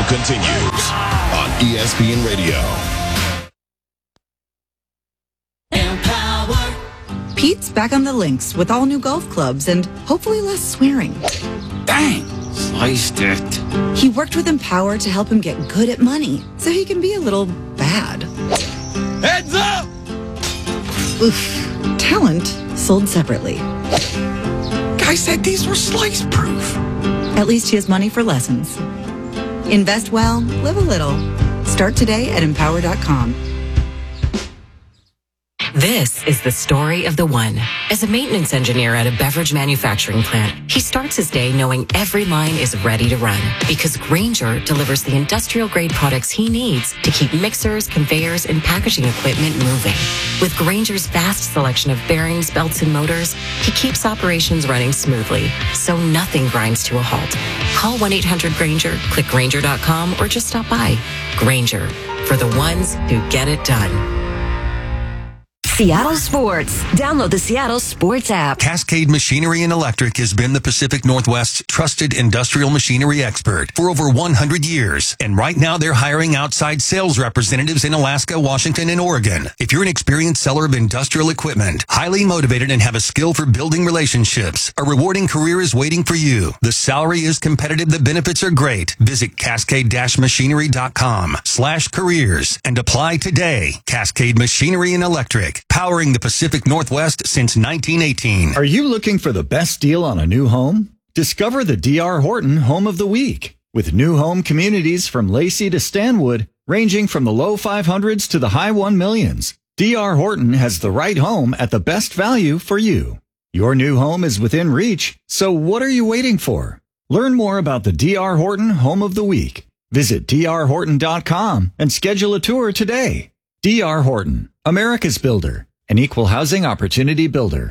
continues on ESPN Radio. Pete's back on the links with all new golf clubs and hopefully less swearing. Dang, sliced it. He worked with Empower to help him get good at money so he can be a little bad. Heads up! Oof. Talent sold separately. Guy said these were slice-proof. At least he has money for lessons. Invest well, live a little. Start today at Empower.com. This is the story of the one. As a maintenance engineer at a beverage manufacturing plant, he starts his day knowing every line is ready to run because Grainger delivers the industrial-grade products he needs to keep mixers, conveyors, and packaging equipment moving. With Grainger's vast selection of bearings, belts, and motors, he keeps operations running smoothly, so nothing grinds to a halt. Call 1-800-GRAINGER, click Grainger.com, or just stop by. Grainger, for the ones who get it done. Seattle Sports. Download the Seattle Sports app. Cascade Machinery and Electric has been the Pacific Northwest's trusted industrial machinery expert for over 100 years. And right now they're hiring outside sales representatives in Alaska, Washington, and Oregon. If you're an experienced seller of industrial equipment, highly motivated and have a skill for building relationships, a rewarding career is waiting for you. The salary is competitive. The benefits are great. Visit cascade-machinery.com/careers and apply today. Cascade Machinery and Electric. Powering the Pacific Northwest since 1918. Are you looking for the best deal on a new home? Discover the D.R. Horton Home of the Week. With new home communities from Lacey to Stanwood, ranging from the low 500s to the high 1 millions, D.R. Horton has the right home at the best value for you. Your new home is within reach, so what are you waiting for? Learn more about the D.R. Horton Home of the Week. Visit drhorton.com and schedule a tour today. D.R. Horton, America's builder, an equal housing opportunity builder.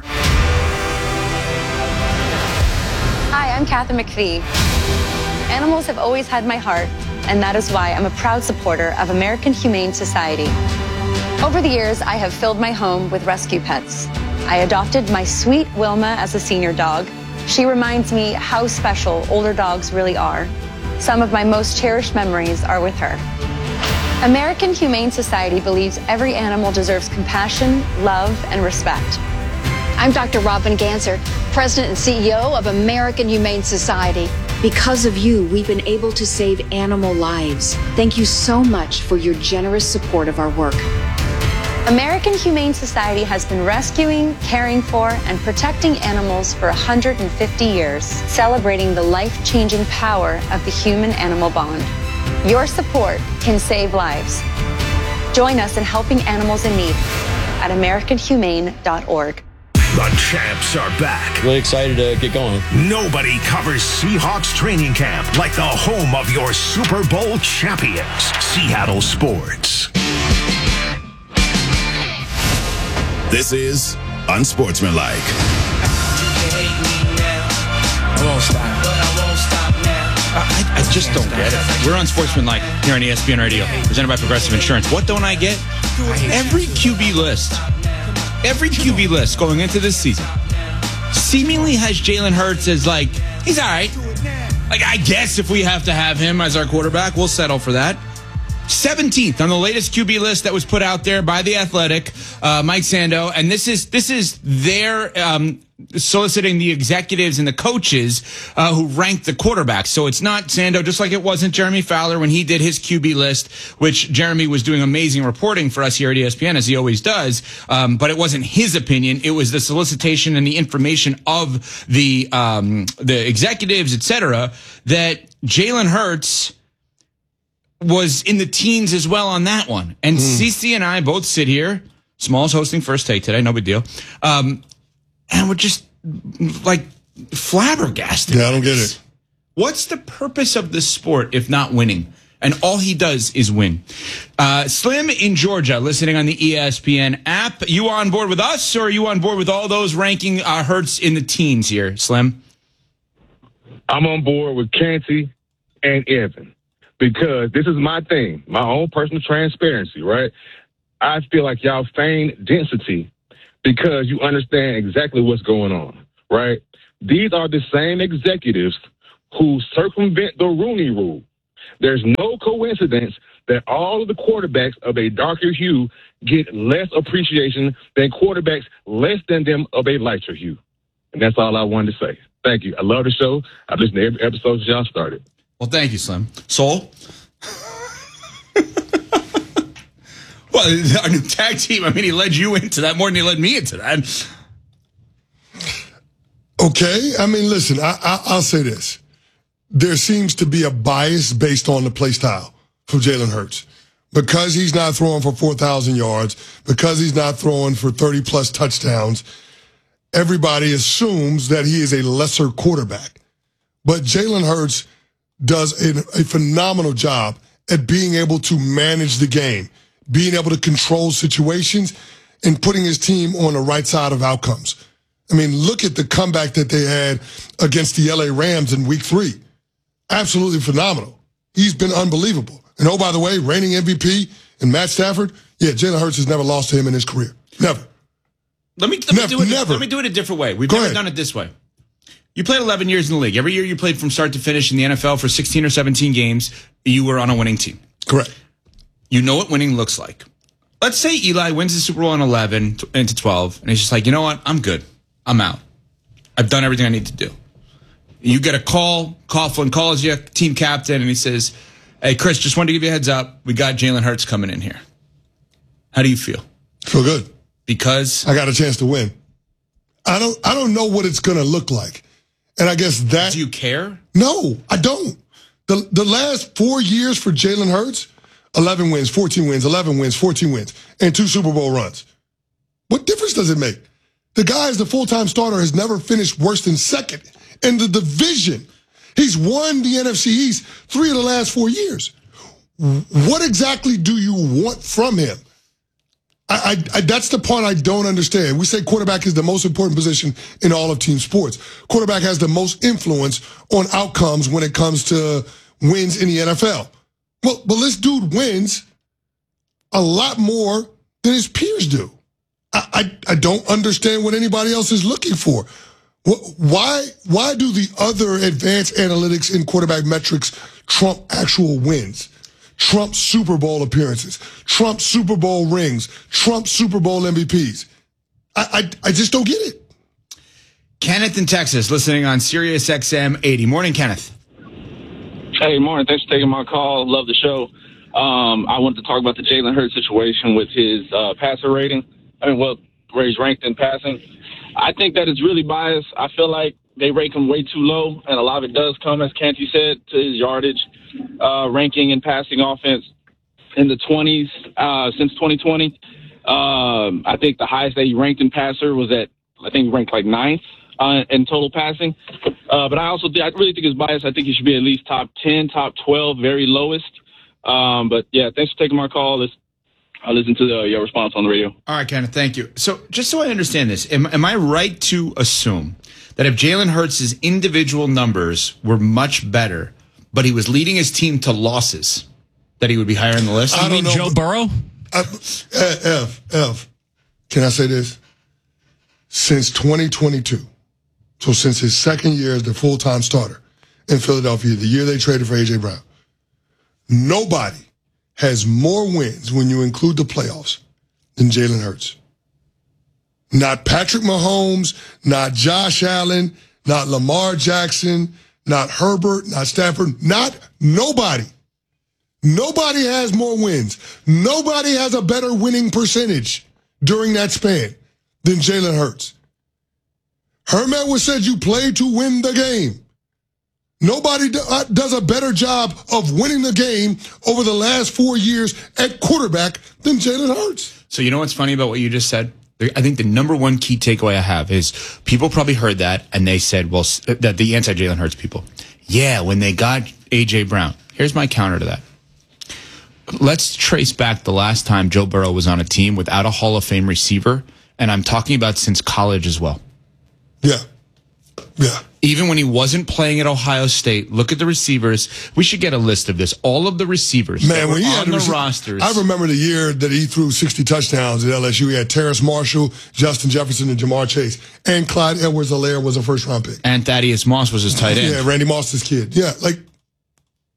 Hi, I'm Catherine McPhee. Animals have always had my heart, and that is why I'm a proud supporter of American Humane Society. Over the years, I have filled my home with rescue pets. I adopted my sweet Wilma as a senior dog. She reminds me how special older dogs really are. Some of my most cherished memories are with her. American Humane Society believes every animal deserves compassion, love, and respect. I'm Dr. Robin Ganser, President and CEO of American Humane Society. Because of you, we've been able to save animal lives. Thank you so much for your generous support of our work. American Humane Society has been rescuing, caring for, and protecting animals for 150 years, celebrating the life-changing power of the human-animal bond. Your support can save lives. Join us in helping animals in need at AmericanHumane.org. The champs are back. Really excited to get going. Nobody covers Seahawks training camp like the home of your Super Bowl champions, Seattle Sports. This is Unsportsmanlike. I won't stop. I just don't get it. We're Unsportsmanlike here on ESPN Radio, presented by Progressive Insurance. What don't I get? Every QB list going into this season seemingly has Jalen Hurts as like, he's all right. Like, I guess if we have to have him as our quarterback, we'll settle for that. 17th on the latest QB list that was put out there by The Athletic, Mike Sando, and this is their soliciting the executives and the coaches who ranked the quarterbacks. So it's not Sando, just like it wasn't Jeremy Fowler when he did his QB list, which Jeremy was doing amazing reporting for us here at ESPN, as he always does. But it wasn't his opinion. It was the solicitation and the information of the executives, etc., that Jalen Hurts was in the teens as well on that one. And CC and I both sit here. Small's hosting First Take today, no big deal. And we're just like flabbergasted. Yeah, I don't get it. What's the purpose of this sport if not winning? And all he does is win. Slim in Georgia, listening on the ESPN app. You on board with us, or are you on board with all those ranking Hurts in the teens here, Slim? I'm on board with Canty and Evan. Because this is my thing, my own personal transparency, right? I feel like y'all feign density because you understand exactly what's going on, right? These are the same executives who circumvent the Rooney Rule There's no coincidence that all of the quarterbacks of a darker hue get less appreciation than quarterbacks less than them of a lighter hue. And that's all I wanted to say. Thank you. I love the show. I've listened to every episode since y'all started. Well, thank you, Slim. Soul? Well, our new tag team, I mean, he led you into that more than he led me into that. Okay. I mean, listen, I'll say this. There seems to be a bias based on the play style from Jalen Hurts. Because he's not throwing for 4,000 yards, because he's not throwing for 30-plus touchdowns, everybody assumes that he is a lesser quarterback. But Jalen Hurts does a phenomenal job at being able to manage the game, being able to control situations, and putting his team on the right side of outcomes. I mean, look at the comeback that they had against the LA Rams in week 3. Absolutely phenomenal. He's been unbelievable. And oh, by the way, reigning MVP and Matt Stafford, yeah, Jalen Hurts has never lost to him in his career. Never. Let me do it a different way. We've never done it this way. You played 11 years in the league. Every year you played from start to finish in the NFL for 16 or 17 games, you were on a winning team. Correct. You know what winning looks like. Let's say Eli wins the Super Bowl in 11 into 12, and he's just like, you know what? I'm good. I'm out. I've done everything I need to do. You get a call. Coughlin calls you, team captain, and he says, hey, Chris, just wanted to give you a heads up. We got Jalen Hurts coming in here. How do you feel? Feel good. Because? I got a chance to win. I don't know what it's going to look like. And I guess that... Do you care? No, I don't. The last 4 years for Jalen Hurts, 11 wins, 14 wins, 11 wins, 14 wins, and 2 Super Bowl runs. What difference does it make? The guy as the full-time starter has never finished worse than second in the division. He's won the NFC East 3 of the last 4 years. What exactly do you want from him? That's the part I don't understand. We say quarterback is the most important position in all of team sports. Quarterback has the most influence on outcomes when it comes to wins in the NFL. Well, but this dude wins a lot more than his peers do. I don't understand what anybody else is looking for. Why do the other advanced analytics in quarterback metrics trump actual wins, trump Super Bowl appearances, trump Super Bowl rings, trump Super Bowl MVPs? I just don't get it. Kenneth in Texas, listening on Sirius XM 80. Morning, Kenneth. Hey, morning. Thanks for taking my call. Love the show. I wanted to talk about the Jalen Hurts situation with his passer rating. Where he's ranked in passing. I think that it's really biased. I feel like they rank him way too low, and a lot of it does come, as Canty said, to his yardage ranking in passing offense in the 20s since 2020. I think the highest that he ranked in passer was I think he ranked like 9th in total passing. But I really think it's biased. I think he should be at least top 10, top 12, very lowest. But yeah, thanks for taking my call. I'll listen to your response on the radio. All right, Kenneth, thank you. So just so I understand this, am I right to assume that if Jalen Hurts' individual numbers were much better, but he was leading his team to losses, that he would be higher on the list? You mean Joe Burrow? Can I say this? Since 2022, so since his second year as the full-time starter in Philadelphia, the year they traded for A.J. Brown, nobody has more wins when you include the playoffs than Jalen Hurts. Not Patrick Mahomes, not Josh Allen, not Lamar Jackson, not Herbert, not Stafford, nobody. Nobody has more wins. Nobody has a better winning percentage during that span than Jalen Hurts. Herm Edwards said you play to win the game. Nobody does a better job of winning the game over the last 4 years at quarterback than Jalen Hurts. So you know what's funny about what you just said? I think the number one key takeaway I have is people probably heard that and they said, well, that the anti-Jalen Hurts people. Yeah, when they got A.J. Brown. Here's my counter to that. Let's trace back the last time Joe Burrow was on a team without a Hall of Fame receiver, and I'm talking about since college as well. Yeah. Even when he wasn't playing at Ohio State, look at the receivers. We should get a list of this. All of the receivers that were on the rosters. I remember the year that he threw 60 touchdowns at LSU. He had Terrace Marshall, Justin Jefferson, and Jamar Chase. And Clyde Edwards-Helaire was a first-round pick. And Thaddeus Moss was his tight end. Yeah, Randy Moss's kid. Yeah, like,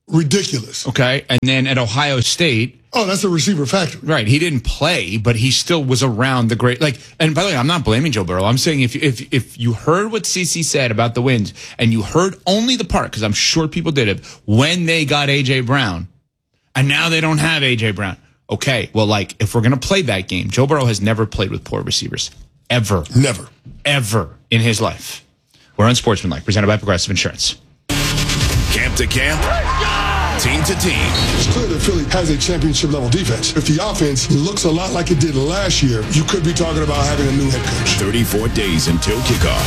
ridiculous. Okay. And then at Ohio State. Oh, that's a receiver factory. Right. He didn't play, but he still was around the great. And by the way, I'm not blaming Joe Burrow. I'm saying if you heard what CeCe said about the wins and you heard only the part, because I'm sure people did it, when they got A.J. Brown, and now they don't have A.J. Brown. Okay. Well, if we're going to play that game, Joe Burrow has never played with poor receivers. Ever. Never. Ever in his life. We're on Sportsmanlike, presented by Progressive Insurance. Camp to camp, team to team. It's clear that Philly has a championship level defense. If the offense looks a lot like it did last year, you could be talking about having a new head coach. 34 days until kickoff.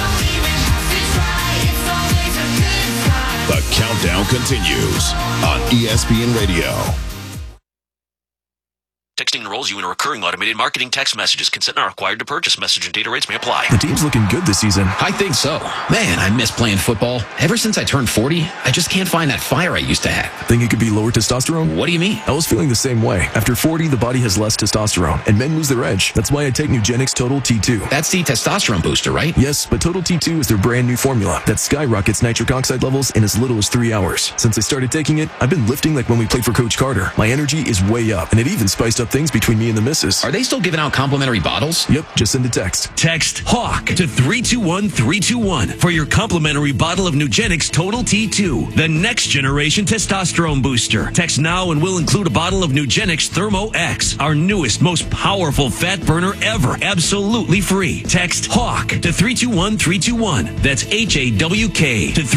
The countdown continues on ESPN Radio. Texting enrolls you in a recurring automated marketing text messages. Consent not required to purchase. Message and data rates may apply. The team's looking good this season. I think so. Man, I miss playing football. Ever since I turned 40, I just can't find that fire I used to have. Think it could be lower testosterone? What do you mean? I was feeling the same way. After 40, the body has less testosterone, and men lose their edge. That's why I take Nugenix Total T2. That's the testosterone booster, right? Yes, but Total T2 is their brand new formula that skyrockets nitric oxide levels in as little as 3 hours. Since I started taking it, I've been lifting like when we played for Coach Carter. My energy is way up, and it even spiced up things between me and the missus. Are they still giving out complimentary bottles? Yep, just send a text. Text HAWK to 321-321 for your complimentary bottle of Nugenix Total T2, the next generation testosterone booster. Text now and we'll include a bottle of Nugenix Thermo X, our newest, most powerful fat burner ever, absolutely free. Text HAWK to 321-321. That's HAWK to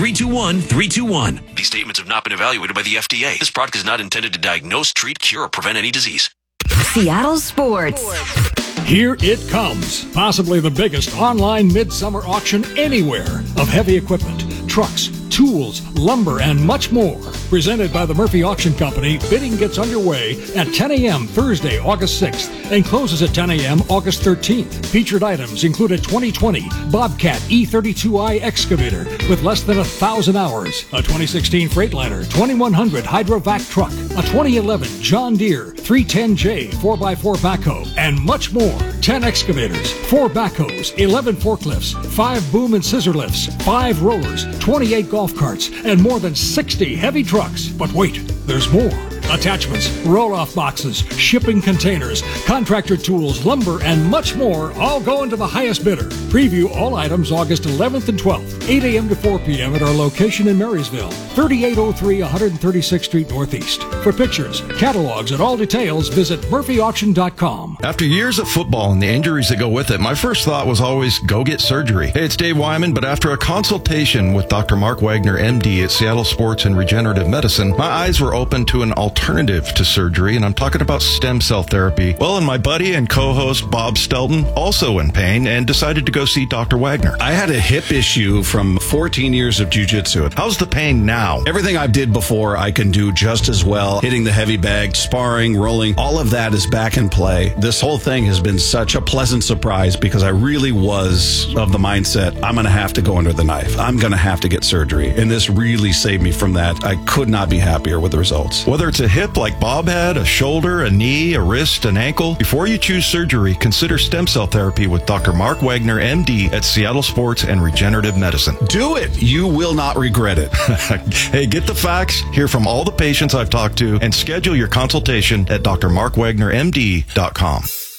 321-321. These statements have not been evaluated by the FDA. This product is not intended to diagnose, treat, cure, or prevent any disease. Seattle Sports. Here it comes, possibly the biggest online midsummer auction anywhere of heavy equipment, trucks, tools, lumber, and much more. Presented by the Murphy Auction Company, bidding gets underway at 10 a.m. Thursday, August 6th, and closes at 10 a.m. August 13th. Featured items include a 2020 Bobcat E32i excavator with less than 1,000 hours, a 2016 Freightliner 2100 Hydrovac truck, a 2011 John Deere 310J 4x4 backhoe, and much more. 10 excavators, 4 backhoes, 11 forklifts, 5 boom and scissor lifts, 5 rollers, 28 golf carts, and more than 60 heavy trucks. But wait, there's more. Attachments, roll-off boxes, shipping containers, contractor tools, lumber, and much more all go into the highest bidder. Preview all items August 11th and 12th, 8 a.m. to 4 p.m. at our location in Marysville, 3803 136th Street Northeast. For pictures, catalogs, and all details, visit murphyauction.com. After years of football and the injuries that go with it, my first thought was always go get surgery. Hey, it's Dave Wyman, but after a consultation with Dr. Mark Wagner, MD at Seattle Sports and Regenerative Medicine, my eyes were open to an alternative to surgery, and I'm talking about stem cell therapy. Well, and my buddy and co-host Bob Stelton, also in pain, and decided to go see Dr. Wagner. I had a hip issue from 14 years of jiu-jitsu. How's the pain now? Everything I did before, I can do just as well. Hitting the heavy bag, sparring, rolling, all of that is back in play. This whole thing has been such a pleasant surprise because I really was of the mindset, I'm going to have to go under the knife. I'm going to have to get surgery. And this really saved me from that. I could not be happier with the results. Whether it's a hip like Bob had, a shoulder, a knee, a wrist, an ankle, before you choose surgery, consider stem cell therapy with Dr. Mark Wagner, MD at Seattle Sports and Regenerative Medicine. Do it. You will not regret it. Hey, get the facts, hear from all the patients I've talked to, and schedule your consultation at drmarkwagnermd.com.